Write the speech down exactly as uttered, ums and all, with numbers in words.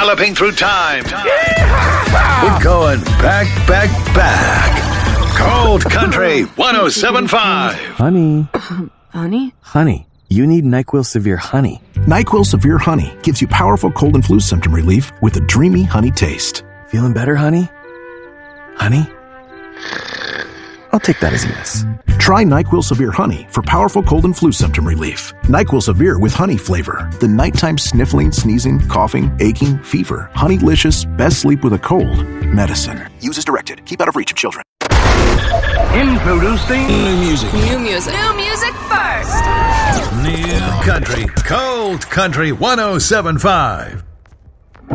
galloping through time. We're going back, back, back. Cold Country one oh seven point five. Honey. Honey? Honey, you need NyQuil Severe Honey. NyQuil Severe Honey gives you powerful cold and flu symptom relief with a dreamy honey taste. Feeling better, honey? Honey? I'll take that as a yes. Try NyQuil Severe Honey for powerful cold and flu symptom relief. NyQuil Severe with honey flavor. The nighttime sniffling, sneezing, coughing, aching, fever. Honeylicious, best sleep with a cold. Medicine. Use as directed. Keep out of reach of children. Introducing new music. New music. New music first. New Country. Cold Country one oh seven point five.